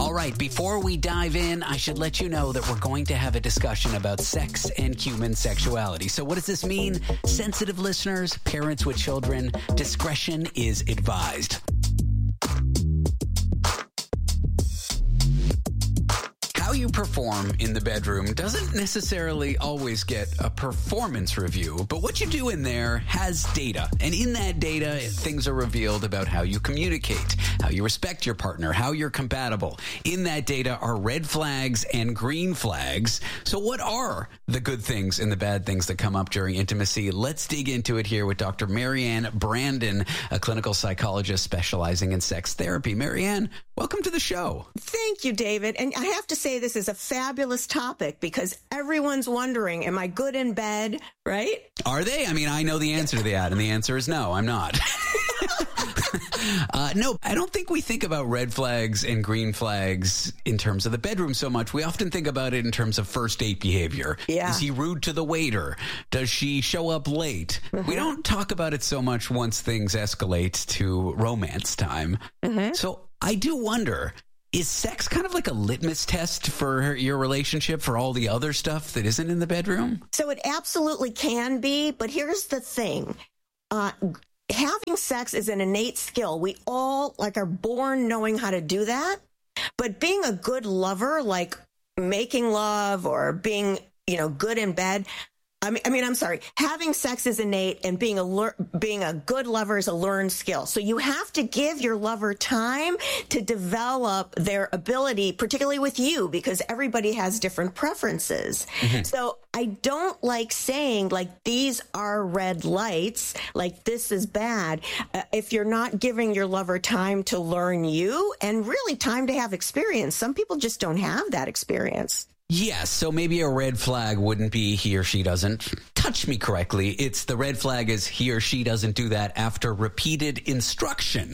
All right, before we dive in, I should let you know that we're going to have a discussion about sex and human sexuality. So what does this mean? Sensitive listeners, parents with children, discretion is advised. How you perform in the bedroom doesn't necessarily always get a performance review, but what you do in there has data. And in that data, things are revealed about how you communicate, how you respect your partner, how you're compatible. In that data are red flags and green flags. So what are the good things and the bad things that come up during intimacy? Let's dig into it here with Dr. Marianne Brandon, a clinical psychologist specializing in sex therapy. Marianne, welcome to the show. Thank you, David. And I have to say this is a fabulous topic because everyone's wondering, am I good in bed, right? Are they? I mean, I know the answer to that, and the answer is no, I'm not. No, I don't think we think about red flags and green flags in terms of the bedroom so much. We often think about it in terms of first date behavior. Yeah. Is he rude to the waiter? Does she show up late? We don't talk about it so much once things escalate to romance time. So I do wonder, is sex kind of like a litmus test for your relationship for all the other stuff that isn't in the bedroom? So it absolutely can be, but here's the thing. Having sex is an innate skill. We all are born knowing how to do that. But being a good lover, like making love or being, good in bed, I'm sorry. Having sex is innate, and being a good lover is a learned skill. So you have to give your lover time to develop their ability, particularly with you, because everybody has different preferences. So I don't like saying these are red lights, this is bad, if you're not giving your lover time to learn you and really time to have experience. Some people just don't have that experience. Yes, so maybe a red flag wouldn't be he or she doesn't touch me correctly. It's the red flag is he or she doesn't do that after repeated instruction.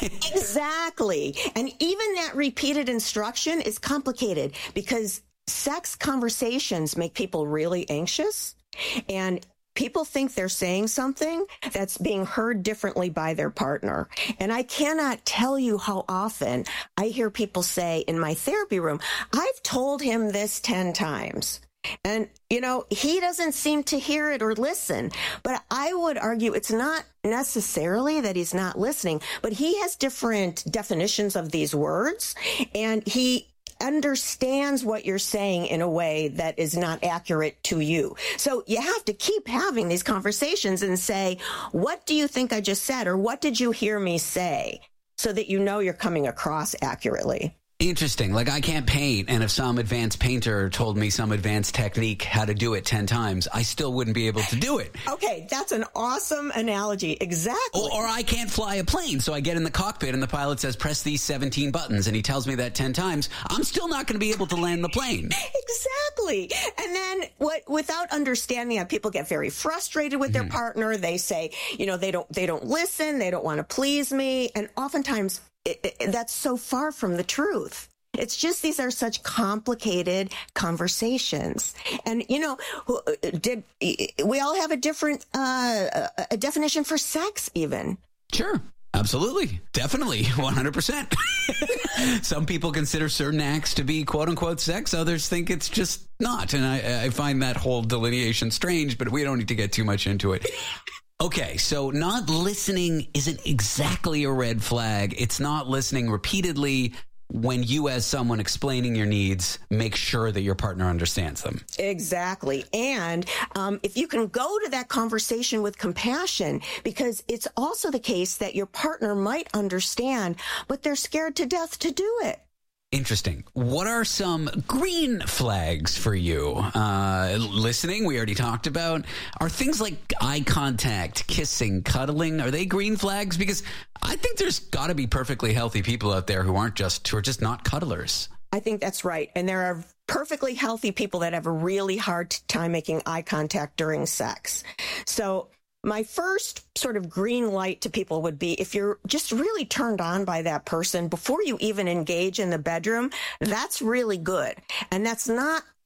Exactly. And even that repeated instruction is complicated because sex conversations make people really anxious, and people think they're saying something that's being heard differently by their partner. And I cannot tell you how often I hear people say in my therapy room, I've told him this 10 times. And, he doesn't seem to hear it or listen. But I would argue it's not necessarily that he's not listening, but he has different definitions of these words, and he understands what you're saying in a way that is not accurate to you. So you have to keep having these conversations and say, what do you think I just said? Or what did you hear me say? So that you're coming across accurately. Interesting. I can't paint, and if some advanced painter told me some advanced technique how to do it 10 times, I still wouldn't be able to do it. Okay, that's an awesome analogy. Exactly. Or I can't fly a plane, so I get in the cockpit and the pilot says, press these 17 buttons, and he tells me that 10 times. I'm still not going to be able to land the plane. Exactly. And then without understanding that, people get very frustrated with their partner. They say, they don't listen. They don't want to please me. And oftentimes that's so far from the truth. It's just these are such complicated conversations. And, we all have a different a definition for sex even. Sure. Absolutely. Definitely. 100%. Some people consider certain acts to be quote unquote sex. Others think it's just not. And I find that whole delineation strange, but we don't need to get too much into it. Okay, so not listening isn't exactly a red flag. It's not listening repeatedly when you, as someone explaining your needs, make sure that your partner understands them. Exactly. And if you can go to that conversation with compassion, because it's also the case that your partner might understand, but they're scared to death to do it. Interesting. What are some green flags for you? Listening, we already talked about. Are things like eye contact, kissing, cuddling, are they green flags? Because I think there's got to be perfectly healthy people out there who are just not cuddlers. I think that's right. And there are perfectly healthy people that have a really hard time making eye contact during sex. So my first sort of green light to people would be if you're just really turned on by that person before you even engage in the bedroom, that's really good. And that's not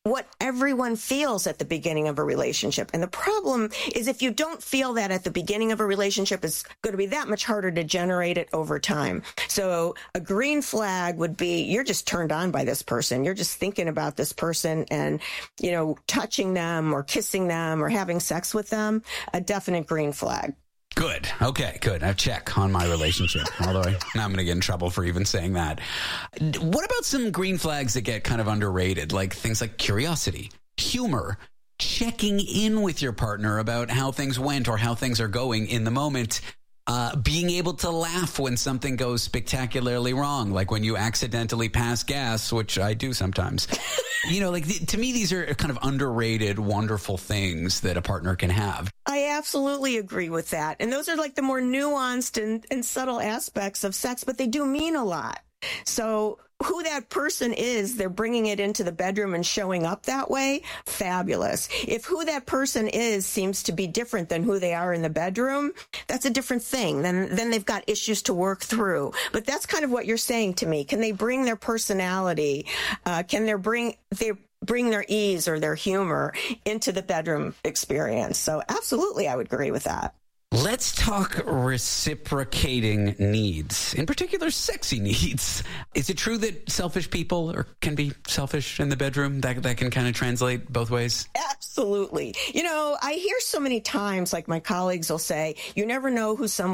what everyone feels at the beginning of a relationship. And the problem is if you don't feel that at the beginning of a relationship, it's going to be that much harder to generate it over time. So a green flag would be you're just turned on by this person. You're just thinking about this person and, touching them or kissing them or having sex with them. A definite green flag. Good. Okay, good. I check on my relationship. Although now I'm going to get in trouble for even saying that. What about some green flags that get kind of underrated, like things like curiosity, humor, checking in with your partner about how things went or how things are going in the moment, being able to laugh when something goes spectacularly wrong, like when you accidentally pass gas, which I do sometimes. To me, these are kind of underrated, wonderful things that a partner can have. I absolutely agree with that. And those are like the more nuanced and subtle aspects of sex, but they do mean a lot. So who that person is, they're bringing it into the bedroom and showing up that way, fabulous. If who that person is seems to be different than who they are in the bedroom, that's a different thing. Then they've got issues to work through. But that's kind of what you're saying to me. Can they bring their personality? Can they bring their ease or their humor into the bedroom experience? So absolutely, I would agree with that. Let's talk reciprocating needs, in particular sexy needs. Is it true that selfish people can be selfish in the bedroom? That can kind of translate both ways? Absolutely. I hear so many times, like my colleagues will say, you never know who someone